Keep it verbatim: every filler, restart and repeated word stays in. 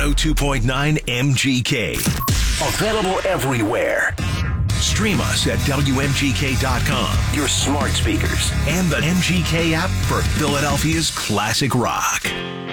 oh two point nine M G K. Available everywhere. Stream us at W M G K dot com, your smart speakers, and the M G K app for Philadelphia's classic rock.